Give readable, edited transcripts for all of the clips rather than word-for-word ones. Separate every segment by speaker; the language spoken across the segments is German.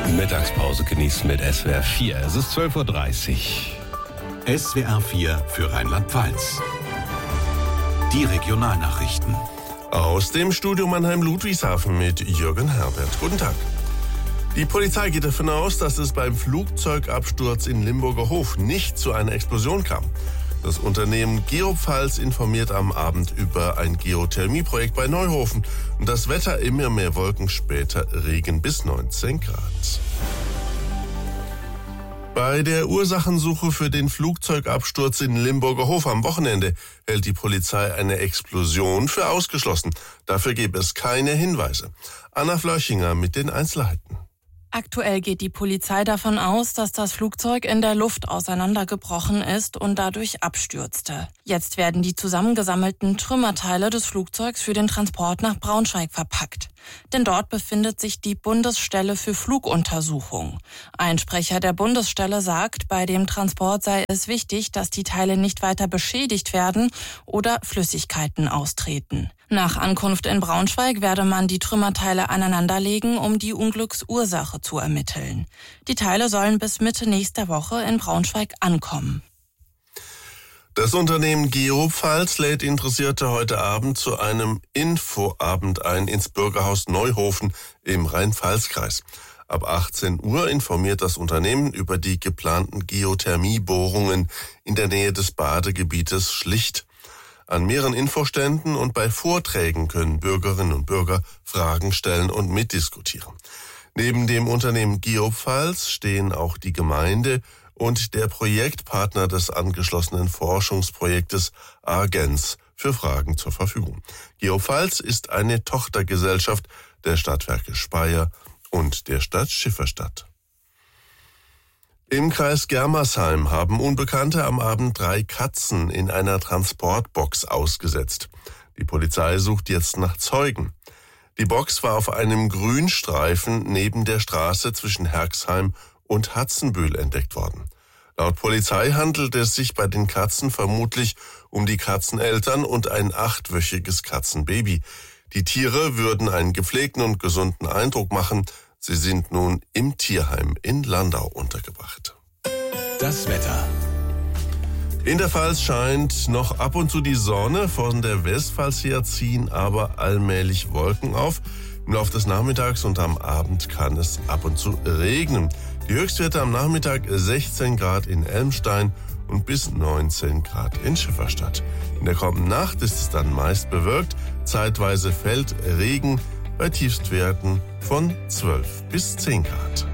Speaker 1: Mittagspause genießen mit SWR 4. Es ist 12:30 Uhr.
Speaker 2: SWR 4 für Rheinland-Pfalz. Die Regionalnachrichten.
Speaker 3: Aus dem Studio Mannheim-Ludwigshafen mit Jürgen Herbert. Guten Tag. Die Polizei geht davon aus, dass es beim Flugzeugabsturz in Limburger Hof nicht zu einer Explosion kam. Das Unternehmen Geopfalz informiert am Abend über ein Geothermieprojekt bei Neuhofen. Und das Wetter immer mehr Wolken, später Regen bis 19 Grad. Bei der Ursachensuche für den Flugzeugabsturz in Limburger Hof am Wochenende hält die Polizei eine Explosion für ausgeschlossen. Dafür gäbe es keine Hinweise. Anna Flörchinger mit den Einzelheiten.
Speaker 4: Aktuell geht die Polizei davon aus, dass das Flugzeug in der Luft auseinandergebrochen ist und dadurch abstürzte. Jetzt werden die zusammengesammelten Trümmerteile des Flugzeugs für den Transport nach Braunschweig verpackt. Denn dort befindet sich die Bundesstelle für Fluguntersuchung. Ein Sprecher der Bundesstelle sagt, bei dem Transport sei es wichtig, dass die Teile nicht weiter beschädigt werden oder Flüssigkeiten austreten. Nach Ankunft in Braunschweig werde man die Trümmerteile aneinanderlegen, um die Unglücksursache zu ermitteln. Die Teile sollen bis Mitte nächster Woche in Braunschweig ankommen.
Speaker 3: Das Unternehmen Geopfalz lädt Interessierte heute Abend zu einem Infoabend ein ins Bürgerhaus Neuhofen im Rhein-Pfalz-Kreis. Ab 18 Uhr informiert das Unternehmen über die geplanten Geothermiebohrungen in der Nähe des Badegebietes Schlicht. An mehreren Infoständen und bei Vorträgen können Bürgerinnen und Bürger Fragen stellen und mitdiskutieren. Neben dem Unternehmen Geopfalz stehen auch die Gemeinde und der Projektpartner des angeschlossenen Forschungsprojektes Argens für Fragen zur Verfügung. Geopfalz ist eine Tochtergesellschaft der Stadtwerke Speyer und der Stadt Schifferstadt. Im Kreis Germersheim haben Unbekannte am Abend 3 Katzen in einer Transportbox ausgesetzt. Die Polizei sucht jetzt nach Zeugen. Die Box war auf einem Grünstreifen neben der Straße zwischen Herxheim und Hatzenbühl entdeckt worden. Laut Polizei handelt es sich bei den Katzen vermutlich um die Katzeneltern und ein 8-wöchiges Katzenbaby. Die Tiere würden einen gepflegten und gesunden Eindruck machen. Sie sind nun im Tierheim in Landau untergebracht.
Speaker 2: Das Wetter.
Speaker 3: In der Pfalz scheint noch ab und zu die Sonne. Von der Westpfalz her ziehen aber allmählich Wolken auf. Im Laufe des Nachmittags und am Abend kann es ab und zu regnen. Die Höchstwerte am Nachmittag 16 Grad in Elmstein und bis 19 Grad in Schifferstadt. In der kommenden Nacht ist es dann meist bewölkt. Zeitweise fällt Regen bei Tiefstwerten von 12 bis 10 Grad.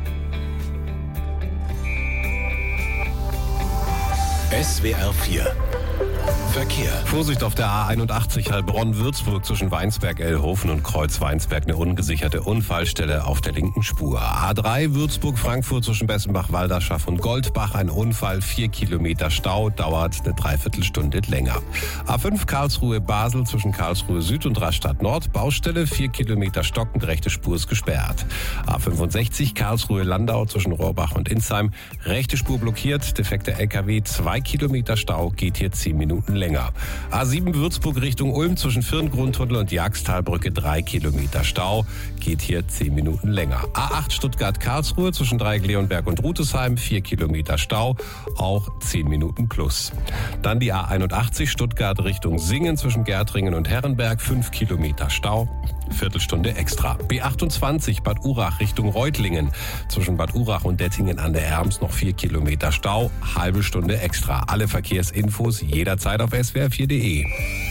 Speaker 2: SWR 4 Verkehr.
Speaker 1: Vorsicht auf der A81 Heilbronn-Würzburg zwischen Weinsberg-Ellhofen und Kreuz-Weinsberg. Eine ungesicherte Unfallstelle auf der linken Spur. A3 Würzburg-Frankfurt zwischen Bessenbach-Walderschaff und Goldbach. Ein Unfall, 4 Kilometer Stau, dauert eine Dreiviertelstunde länger. A5 Karlsruhe-Basel zwischen Karlsruhe Süd und Rastatt Nord. Baustelle, 4 Kilometer stockend, rechte Spur ist gesperrt. A65 Karlsruhe-Landau zwischen Rohrbach und Insheim. Rechte Spur blockiert, defekter LKW, 2 Kilometer Stau, geht hier 10 Minuten länger. A7 Würzburg Richtung Ulm zwischen Firn-Grundtunnel und Jagsttalbrücke 3 Kilometer Stau, geht hier 10 Minuten länger. A8 Stuttgart-Karlsruhe zwischen Dreieck-Leonberg und Rutesheim 4 Kilometer Stau, auch 10 Minuten plus. Dann die A81 Stuttgart Richtung Singen zwischen Gärtringen und Herrenberg 5 Kilometer Stau, Viertelstunde extra. B28 Bad Urach Richtung Reutlingen zwischen Bad Urach und Dettingen an der Erms noch 4 Kilometer Stau, halbe Stunde extra. Alle Verkehrsinfos jederzeit auf swr4.de.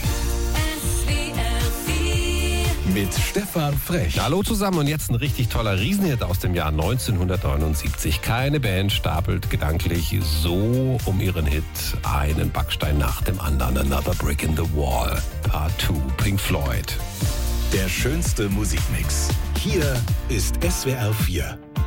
Speaker 2: Mit Stefan Frech.
Speaker 1: Hallo zusammen und jetzt ein richtig toller Riesenhit aus dem Jahr 1979. Keine Band stapelt gedanklich so um ihren Hit einen Backstein nach dem anderen. Another Brick in the Wall, Part 2, Pink Floyd.
Speaker 2: Der schönste Musikmix. Hier ist SWR 4.